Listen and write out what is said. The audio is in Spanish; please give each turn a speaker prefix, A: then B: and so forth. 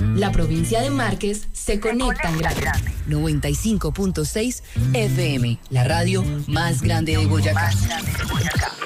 A: La provincia de Márquez se conecta en grande.
B: 95.6 FM, la radio más grande de Boyacá.